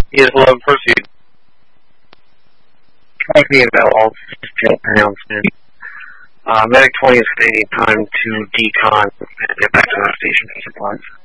Yes, love, proceed. Might be available. Just announcement. Medic 20 is going to need time to decon and get back to the station for supplies.